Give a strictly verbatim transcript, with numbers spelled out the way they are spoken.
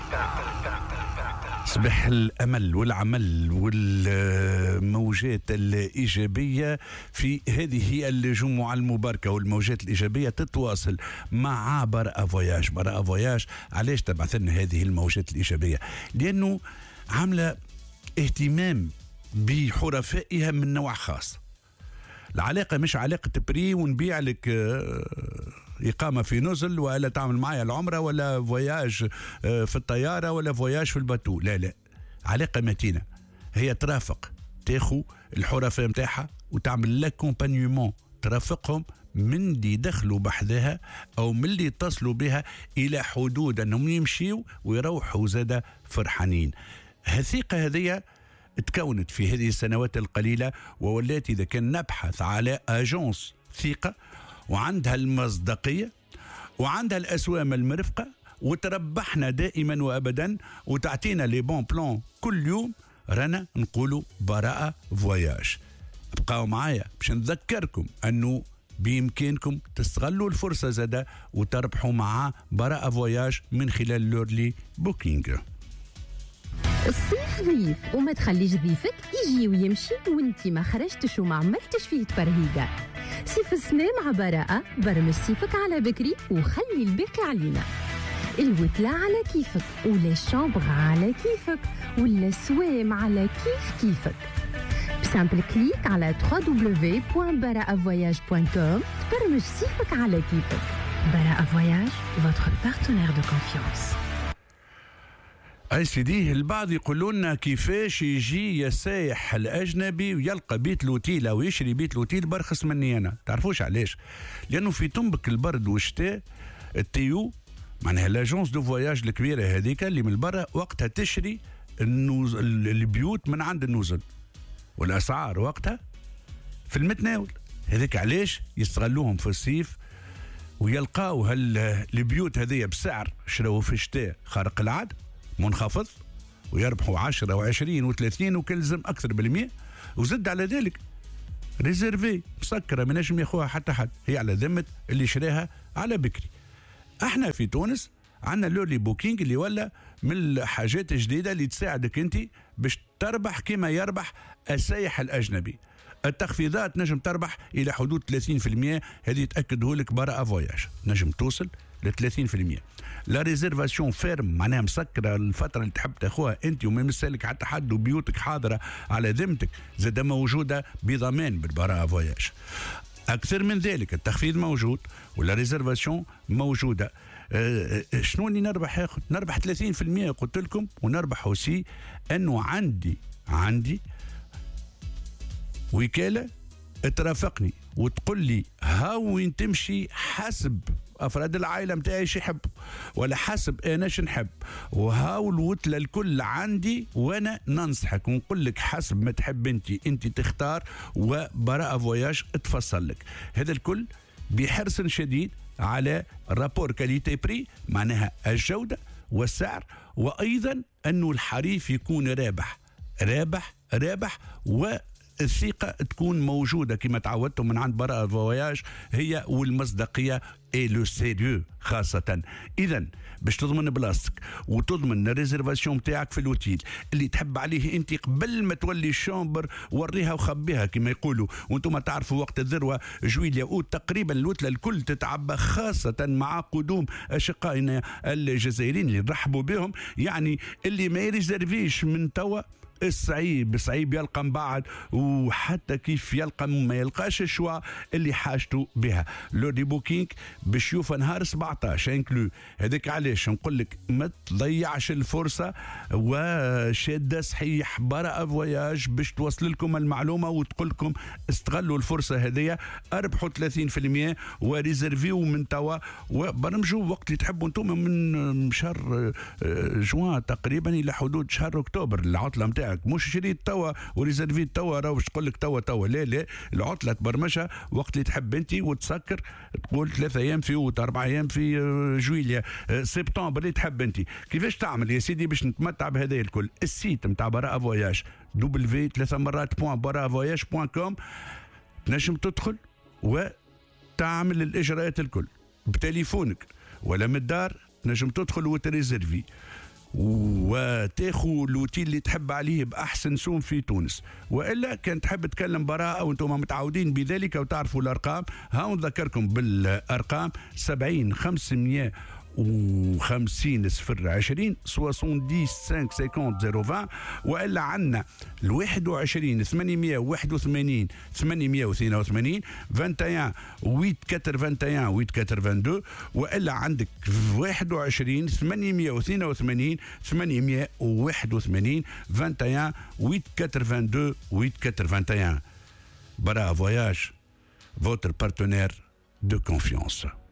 صبح الأمل والعمل والموجات الإيجابية في هذه الجمعة المباركة، والموجات الإيجابية تتواصل مع براء فواياج. براء فواياج علاش تبعث لنا هذه الموجات الإيجابية؟ لأنه عاملة اهتمام بحرفائها من نوع خاص. العلاقة مش علاقة بري ونبيع لك إقامة في نزل، ولا تعمل معايا العمرة، ولا فواياج في الطيارة، ولا فواياج في الباتو. لا لا، علاقة متينة. هي ترافق، تاخو الحرفاء متاعها وتعمل لك كومبانيومون، ترافقهم من اللي دخلوا بحذها أو من اللي اتصلوا بها إلى حدود أنهم يمشيوا ويروحوا زادة فرحانين. الثقة هذه تكونت في هذه السنوات القليلة، وولات إذا كان نبحث على أجنس ثقة وعندها المصداقية وعندها الأسوام المرفقة وتربحنا دائما وأبدا وتعطينا لي بون بلان كل يوم، رانا نقولوا براء فواياج. ابقاو معايا باش نذكركم أنه بإمكانكم تستغلوا الفرصة زادة وتربحوا مع براء فواياج من خلال لورلي بوكينج. الصيف ضيف وما تخليش ضيفك يجي ويمشي وانتي ما خرجتش وما عملتش فيه تفرهيقة. صيف السنة مع براءة، برمج صيفك على بكري وخلي الباقي علينا. الوتلة على كيفك، ولا الشامبغ على كيفك، ولا السوام على كيف كيفك. بسامبل كليك على دبليو دبليو دبليو بوان براء فواياج بوان كوم تبرمج صيفك على كيفك. براء فواياج، votre partenaire de confiance. اي سيدي، البعض يقولوا لنا كيفاش يجي السائح الاجنبي ويلقى بيت لوتيل او يشري بيت لوتيل برخص مني انا. تعرفوش علاش؟ لانه في تنبك البرد والشتاء التيو معناها لاجونس دو فواياج الكبيره هذيك اللي من برا وقتها تشري النوز... البيوت من عند النزل، والاسعار وقتها في المتناول. هذيك علاش يستغلوهم في الصيف ويلقاو هالبيوت هذية بسعر شراوه في الشتاء خارق العاده منخفض، ويربحوا عشرة وعشرين وثلاثين وكلزم أكثر بالمئة. وزد على ذلك ريزيرفي مسكرة ما نجم ياخوها حتى حد، هي على ذمة اللي شراها على بكري. احنا في تونس عندنا لورلي بوكينج اللي ولا من الحاجات الجديدة اللي تساعدك انت باش تربح كما يربح السائح الأجنبي. التخفيضات نجم تربح إلى حدود ثلاثين بالمئة، هذه تأكده لك براء فواياج، نجم توصل ل ثلاثين بالمئة. لا ريزيرفاسيون فيرم معناها مسكره الفتره اللي تحب تاخوها انت وما مسالك حتى حد وبيوتك حاضره على ذمتك، زاد موجوده بضمان بالبراء فواياج. اكثر من ذلك التخفيض موجود ولا ريزيرفاسيون موجوده. أه شنو اللي نربح؟ ياخذ نربح ثلاثين بالمئة قلت لكم، ونربح اوسي انه عندي عندي وكاله ترافقني وتقول لي ها وين تمشي حسب افراد العائله متاعي ايش يحب، ولا حسب انا ايش نحب، وهاو الوتله الكل عندي وانا ننصحك ونقول لك حسب ما تحب انت انت تختار، وبراء فواياج تفصل لك. هذا الكل بحرص شديد على رابور كاليتي بري، معناها الجوده والسعر، وايضا انه الحريف يكون رابح رابح رابح و الثقة تكون موجودة كما تعودتم من عند براء فواياج، هي والمصداقية اي لو سيريو خاصة. إذا باش تضمن بلاصتك وتضمن الريزيرفاسيون متاعك في الوتيل اللي تحب عليه انت قبل ما تولي الشامبر، وريها وخبيها كما يقولوا. وانتم تعرفوا وقت الذروة جويليا أوت تقريبا الوتلة الكل تتعبى، خاصة مع قدوم أشقائنا الجزائريين اللي نرحبوا بهم. يعني اللي ما يريزرفيش من توا الصعيب صعيب يلقى من بعد، وحتى كيف يلقى ما يلقاش الشوا اللي حاجته بها. لورلي بوكينج باش يوفى نهار سبعطاش انكلو. هذاك علاش نقول لك ما تضيعش الفرصه، وشاده صحيح براء فواياج باش توصل لكم المعلومه وتقول لكم استغلوا الفرصه هذه، اربحوا ثلاثين بالمئة وريزرفيو من توا، وبرمجوا وقت اللي تحبوا انتم من شهر جوان تقريبا الى حدود شهر اكتوبر. العطله متاع مش شريت توا وريزرفيت توا راهو باش تقول لك توا توا لا لا، العطله تبرمجها وقت اللي تحب انت وتسكر، تقول ثلاثة ايام في اوت، اربع ايام في جويليا، سبتمبر اللي تحب انت. كيفاش تعمل يا سيدي باش نتمتع بهذا الكل؟ السيت نتاع براء فواياج دبليو ثلاثة مرات بوان براء فواياج بوان كوم، تنجم تدخل وتعمل الاجراءات الكل بتليفونك ولا من الدار، تنجم تدخل وتريزرفي. وتاخو لوتي اللي تحب عليه باحسن سوم في تونس. والا كان تحب تكلم براءه وانتم متعودين بذلك وتعرفوا الارقام، ها نذكركم بالارقام: سبعين خمسمائة وخمسين صفر عشرين سبعين خمسة خمسين صفر عشرين. والا عندنا الواحد وعشرين ثمانمائة وواحد وثمانين ثمانمائة واثنين وثمانين واحد وعشرين ثمانية وثمانين ثمانية اثنين اثنين. والا عندك واحد وعشرين ثمانمائة واثنين وثمانين ثمانمائة وواحد وثمانين واحد وعشرين ثمانية اثنين اثنين واحد وثمانين. Bara Voyage, votre partenaire de confiance.